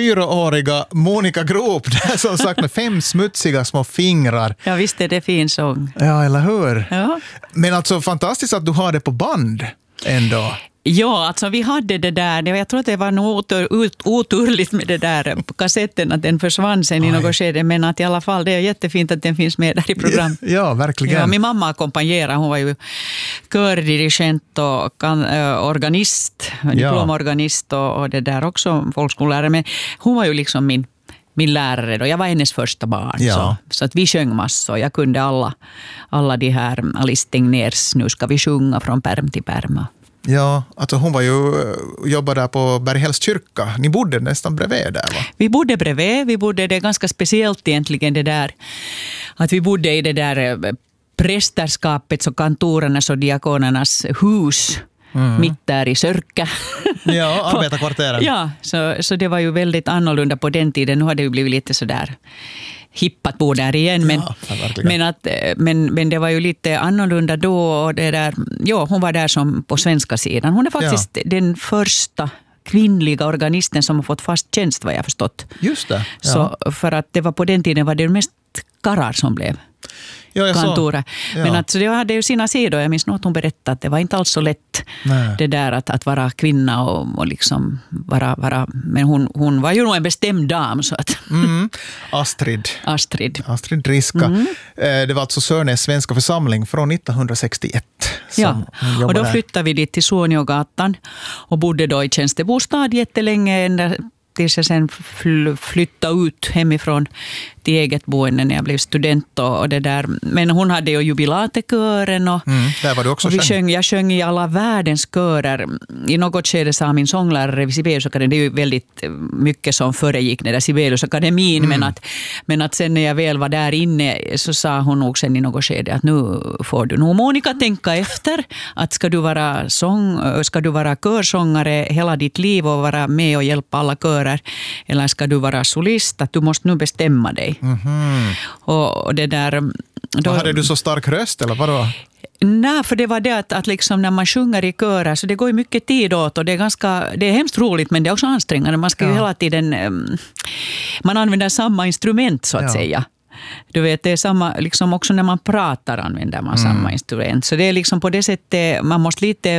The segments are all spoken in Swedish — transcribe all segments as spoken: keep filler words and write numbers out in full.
fyraåriga Monica Groop, där som sagt med fem smutsiga små fingrar. Ja, visst är det fin sång. Ja, eller hur? Ja. Men alltså fantastiskt att du har det på band ändå. Ja, alltså vi hade det där, jag tror att det var något oturligt med det där på kassetten att den försvann sen i något skede, men att i alla fall det är jättefint att den finns med där i program. Ja, verkligen. Ja, min mamma ackompanjerade, hon var ju kördirigent och kan, äh, organist, diplomorganist och, och det där också, folkskollärare, men hon var ju liksom min min lärare då. Jag var hennes första barn. Ja. Så, så att vi sjöng massor. Jag kunde alla, alla de här Alice Tegnérs Nu ska vi sjunga från perm till perm. Ja, alltså hon var ju jobbade där på Berghälls kyrka. Ni bodde nästan bredvid där, va? Vi bodde bredvid. Vi bodde, det ganska speciellt egentligen det där att vi bodde i det där prästerskapets och kantorernas och diakonernas hus. Mm. Mitt där i Sörkä. Ja, arbetarkvarteren. Ja, så, så det var ju väldigt annorlunda på den tiden. Nu har det ju blivit lite sådär hippat bo där igen. Men, ja, men, att, men, men det var ju lite annorlunda då. Och det där, ja, hon var där som på svenska sidan. Hon är faktiskt ja. den första kvinnliga organisten som har fått fast tjänst, vad jag förstått. Just det. Ja. Så för att det var på den tiden var det mest karlar som blev ja, kantora. Ja. Men att, så det hade ju sina sidor. Jag minns något hon berättade att det var inte alls så lätt Nej. det där att, att vara kvinna och, och liksom vara, vara men hon, hon var ju nog en bestämd dam så att mm. Astrid. Astrid. Astrid Riska. Mm. Det var alltså Sörnäs svenska församling från nittonhundrasextioett. Ja, och då flyttade vi dit till Suoniogatan och bodde då i tjänstebostad jättelänge tills jag sen flyttade ut hemifrån till eget boende när jag blev student och det där. Men hon hade ju jubilatekören och, mm, där var du också och vi sjöng, jag sjöng i alla världens körer. I något skede sa min sånglärare vid Sibeliusakademin, det är ju väldigt mycket som föregick den där Sibeliusakademin, mm. men, att, men att sen när jag väl var där inne så sa hon nog sen i något skede att nu får du nog Monica tänka efter att ska du vara, sång, ska du vara körsångare hela ditt liv och vara med och hjälpa alla körer eller ska du vara solist, att du måste nu bestämma dig. Mm-hmm. Och det där, då, hade du så stark röst eller vadå? Nej, för det var det att, att liksom när man sjunger i körer så det går ju mycket tid åt och det är, ganska, det är hemskt roligt men det är också ansträngande. Man ska ja. ju hela tiden, man använder samma instrument så att ja. säga. Du vet, det är samma, liksom också när man pratar använder man mm. samma instrument. Så det är liksom på det sättet, man måste lite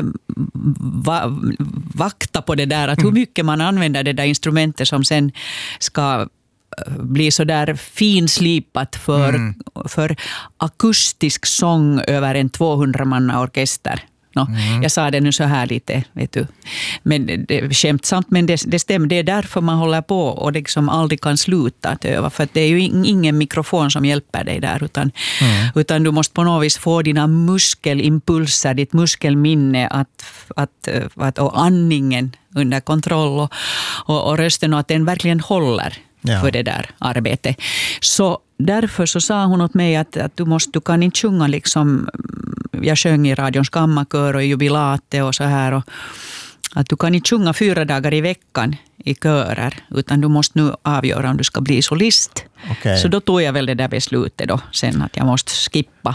va, vakta på det där, att hur mycket man använder det där instrumentet som sen ska bli så där finslipat för, mm. för akustisk sång över en tvåhundramanna orkester. No, mm. Jag sa det nu så här lite, vet du. Men det, skämtsamt, men det, det stämmer. Det är därför man håller på och liksom aldrig kan sluta att öva. För att det är ju ingen mikrofon som hjälper dig där. Utan, mm. utan du måste på något vis få dina muskelimpulser, ditt muskelminne att, att, att, och andningen under kontroll och, och, och rösten och att den verkligen håller. Ja. För det där arbetet. Så därför så sa hon åt mig att, att du, måste, du kan inte sjunga liksom, jag sjöng i radions kammarkör och i jubilate och så här och att du kan inte sjunga fyra dagar i veckan i körer utan du måste nu avgöra om du ska bli solist. Okay. Så då tog jag väl det där beslutet då sen att jag måste skippa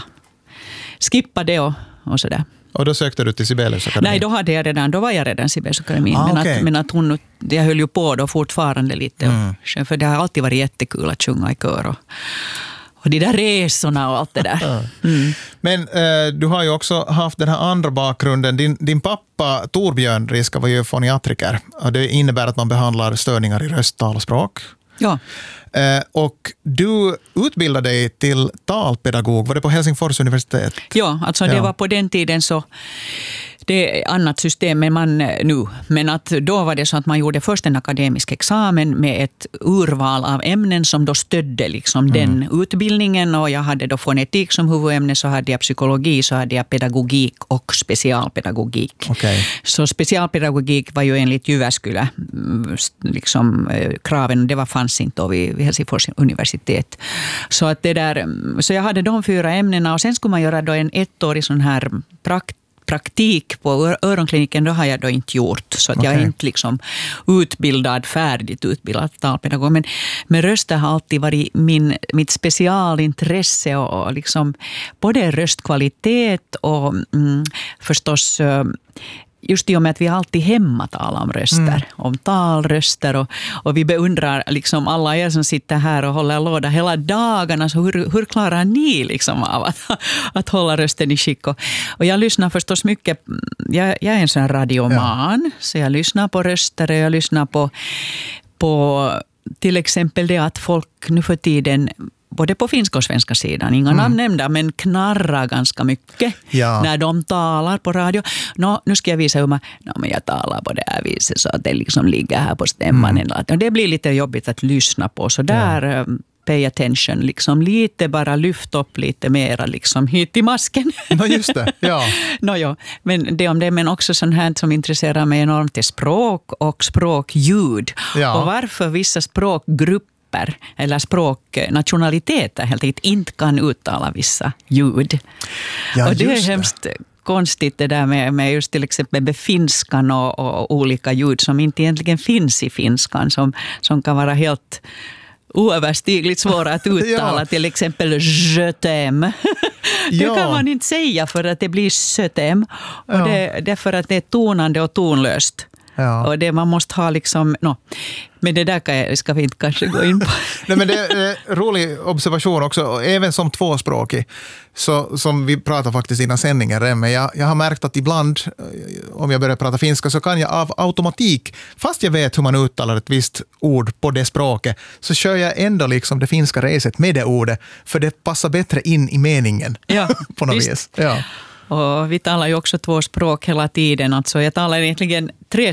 skippa det och, och så där. Och då sökte du till Sibeliusakademin? Nej, då, hade jag redan, då var jag redan Sibeliusakademin. Ah, men, okay. att, men att hon, jag höll ju på då fortfarande lite. Mm. För det har alltid varit jättekul att sjunga i kör. Och, och de där resorna och allt det där. Mm. Men eh, du har ju också haft den här andra bakgrunden. Din, din pappa Torbjörn Riska var ju foniatriker. Och det innebär att man behandlar störningar i röst, tal och språk. Ja. Eh, och du utbildade dig till talpedagog. Var det på Helsingfors universitet? Ja, alltså det ja. var på den tiden så det är annat system än man nu. Men att då var det så att man gjorde först en akademisk examen med ett urval av ämnen som då stödde liksom mm. den utbildningen. Och jag hade då fonetik som huvudämne, så hade jag psykologi, så hade jag pedagogik och specialpedagogik. Okay. Så specialpedagogik var ju enligt Jyväskylä liksom kraven, det var fanns inte då vid Helsingfors universitet. Så, att det där, så jag hade de fyra ämnena och sen skulle man göra då en ettårig sån här prakt praktik på öronkliniken, då har jag då inte gjort. Så att okay. jag är inte liksom utbildad, färdigt utbildad talpedagog. Men, men rösten har alltid varit min, mitt specialintresse och, och liksom både röstkvalitet och mm, förstås just i och med att vi alltid hemma talar om röster, mm. om talröster och, och vi beundrar liksom alla er som sitter här och håller låda hela dagarna, så hur, hur klarar ni liksom av att, att hålla rösten i skick? Och, och jag lyssnar förstås mycket, jag, jag är en sån här radioman, ja. Så jag lyssnar på röster och jag lyssnar på, på till exempel det att folk nu för tiden både på finska och svenska sidan, inga mm. namn nämnda, men knarrar ganska mycket ja. När de talar på radio. Nå, nu ska jag visa hur man, no, men jag talar på det här viset så att det liksom ligger här på stämman. Mm. Det blir lite jobbigt att lyssna på, så där ja. Pay attention, liksom lite bara lyft upp lite mera liksom hit i masken. No, just det, ja. no, ja. Men det om det, men också sånt här som intresserar mig enormt är språk och språkljud. Ja. Och varför vissa språkgrupper eller språknationaliteter helt enkelt inte kan uttala vissa ljud. Ja, och det är det. hemskt konstigt det där med, med just till exempel med finskan och, och olika ljud som inte egentligen finns i finskan, som, som kan vara helt oöverstigligt svåra att uttala. Ja. Till exempel je t'aime. Det ja. Kan man inte säga för att det blir sötem. Och ja. det, det är för att det är tonande och tonlöst. Ja. Och det man måste ha liksom, no. Men det där kan jag, ska vi inte kanske gå in på. Nej, men det är en rolig observation också, även som tvåspråkig, så, som vi pratar faktiskt innan sändningen, men jag, jag har märkt att ibland, om jag börjar prata finska, så kan jag av automatik, fast jag vet hur man uttalar ett visst ord på det språket, så kör jag ändå liksom det finska reset med det ordet, för det passar bättre in i meningen. Ja, på något vis. Ja. Och vi talar ju också två språk hela tiden. Alltså jag talar egentligen tre